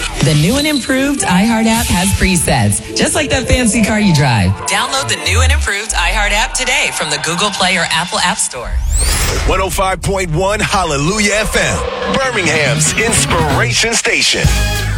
The new and improved iHeart app has presets, just like that fancy car you drive. Download the new and improved iHeart app today from the Google Play or Apple App Store. 105.1 Hallelujah FM, Birmingham's inspiration station.